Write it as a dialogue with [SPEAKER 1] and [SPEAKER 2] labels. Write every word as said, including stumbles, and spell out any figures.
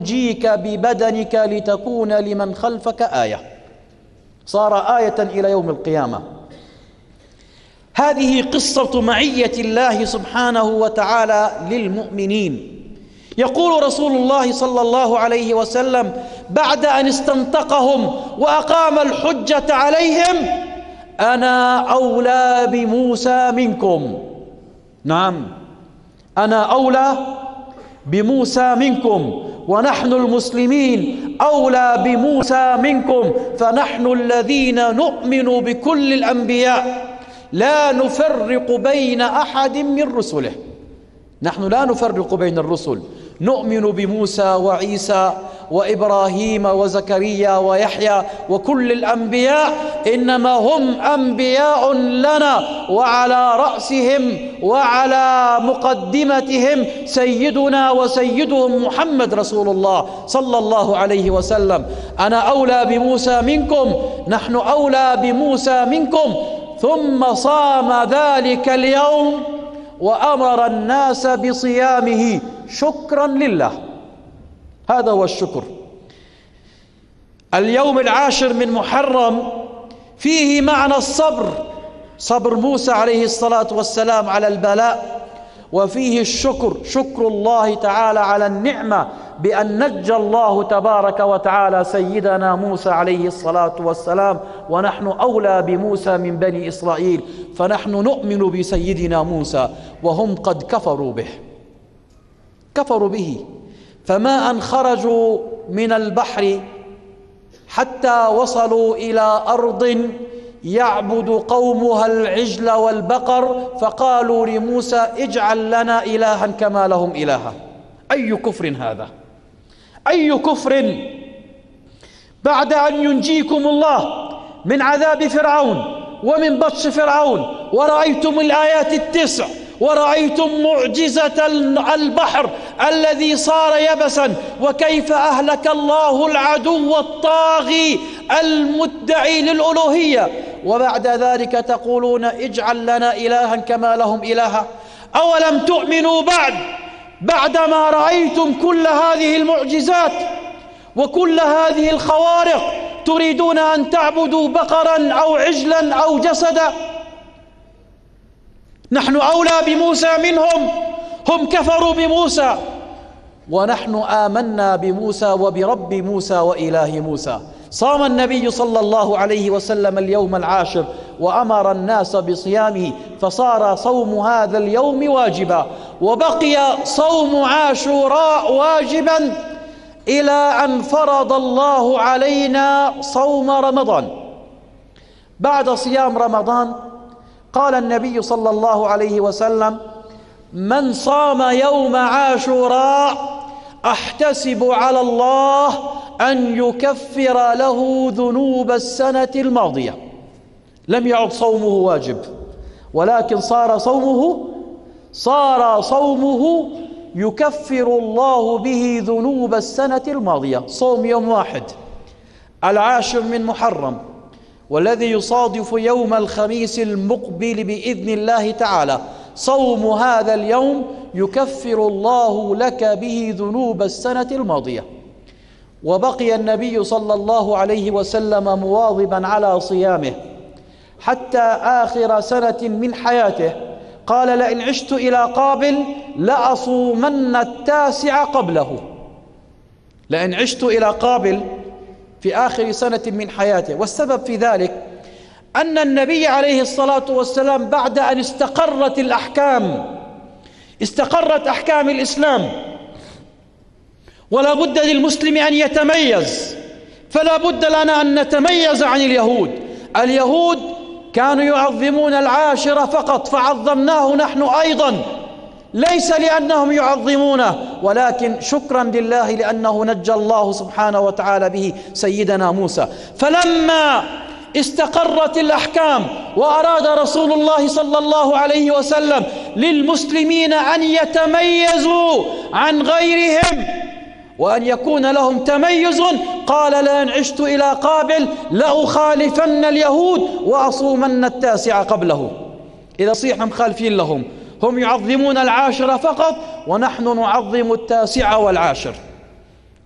[SPEAKER 1] جيك ببدنك لتكون لمن خلفك آية، صار آية إلى يوم القيامة. هذه قصة معية الله سبحانه وتعالى للمؤمنين. يقول رسول الله صلى الله عليه وسلم بعد أن استنطقهم وأقام الحجة عليهم: أنا أولى بموسى منكم. نعم، أنا أولى بموسى منكم، ونحن المسلمين أولى بموسى منكم، فنحن الذين نؤمن بكل الأنبياء لا نفرق بين أحد من رسله. نحن لا نفرق بين الرسل، نؤمن بموسى وعيسى وإبراهيم وزكريا ويحيى وكل الأنبياء، إنما هم أنبياء لنا، وعلى رأسهم وعلى مقدمتهم سيدنا وسيدهم محمد رسول الله صلى الله عليه وسلم. أنا أولى بموسى منكم، نحن أولى بموسى منكم. ثم صام ذلك اليوم وأمر الناس بصيامه شكرا لله. هذا هو الشكر. اليوم العاشر من محرم فيه معنى الصبر، صبر موسى عليه الصلاة والسلام على البلاء، وفيه الشكر، شكر الله تعالى على النعمة بأن نجى الله تبارك وتعالى سيدنا موسى عليه الصلاة والسلام، ونحن أولى بموسى من بني إسرائيل، فنحن نؤمن بسيدنا موسى وهم قد كفروا به، كفروا به. فما أن خرجوا من البحر حتى وصلوا إلى أرض يعبد قومها العجل والبقر، فقالوا لموسى: اجعل لنا إلها كما لهم إلها. أي كفر هذا؟ أي كفر بعد أن ينجيكم الله من عذاب فرعون ومن بطش فرعون، ورأيتم الآيات التسع، ورأيتم معجزة البحر الذي صار يبسا، وكيف أهلك الله العدو الطاغي المدعي للألوهية، وبعد ذلك تقولون: اجعل لنا إلها كما لهم إلها. أولم تؤمنوا بعد بعدما رأيتم كل هذه المعجزات وكل هذه الخوارق تريدون أن تعبدوا بقرا أو عجلا أو جسدا؟ نحن أولى بموسى منهم، هم كفروا بموسى، ونحن آمنا بموسى وبرب موسى وإله موسى. صام النبي صلى الله عليه وسلم اليوم العاشر وأمر الناس بصيامه، فصار صوم هذا اليوم واجبا، وبقي صوم عاشوراء واجبا إلى أن فرض الله علينا صوم رمضان. بعد صيام رمضان قال النبي صلى الله عليه وسلم: من صام يوم عاشوراء أحتسب على الله أن يكفر له ذنوب السنة الماضية. لم يعد صومه واجب، ولكن صار صومه صار صومه يكفر الله به ذنوب السنة الماضية. صوم يوم واحد، العاشر من محرم، والذي يصادف يوم الخميس المقبل بإذن الله تعالى، صوم هذا اليوم يكفر الله لك به ذنوب السنة الماضية. وبقي النبي صلى الله عليه وسلم مواظبا على صيامه حتى آخر سنة من حياته. قال: لئن عشت إلى قابل لأصومن التاسع قبله. لئن عشت إلى قابل في آخر سنة من حياته. والسبب في ذلك أن النبي عليه الصلاة والسلام بعد أن استقرت الأحكام استقرت أحكام الإسلام، ولا بد للمسلم أن يتميز، فلا بد لنا أن نتميز عن اليهود. اليهود كانوا يعظمون العاشر فقط، فعظمناه نحن أيضا، ليس لأنهم يعظمونه، ولكن شكرا لله لأنه نجى الله سبحانه وتعالى به سيدنا موسى. فلما استقرت الأحكام وأراد رسول الله صلى الله عليه وسلم للمسلمين أن يتميزوا عن غيرهم وأن يكون لهم تميز، قال: لئن عشت إلى قابل لأخالفن اليهود وأصومن التاسع قبله. إذا صيحنا مخالفين لهم، هم يعظمون العاشر فقط ونحن نعظم التاسع والعاشر.